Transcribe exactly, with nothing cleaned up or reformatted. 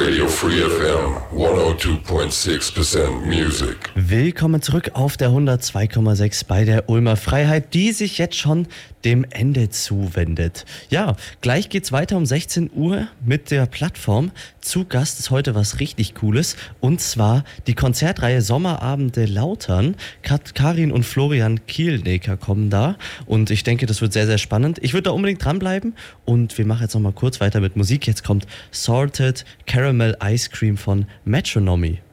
Radio Free F M hundertzwei Komma sechs Prozent Music. Willkommen zurück auf der hundertzwei Komma sechs bei der Ulmer Freiheit, die sich jetzt schon dem Ende zuwendet. Ja, gleich geht's weiter um sechzehn Uhr mit der Plattform. Zu Gast ist heute was richtig Cooles, und zwar die Konzertreihe Sommerabende Lautern. Kat- Karin und Florian Kielnecker kommen da, und ich denke, das wird sehr, sehr spannend. Ich würde da unbedingt dranbleiben, und wir machen jetzt noch mal kurz weiter mit Musik. Jetzt kommt Salted Caramel Ice Cream von Metronomy.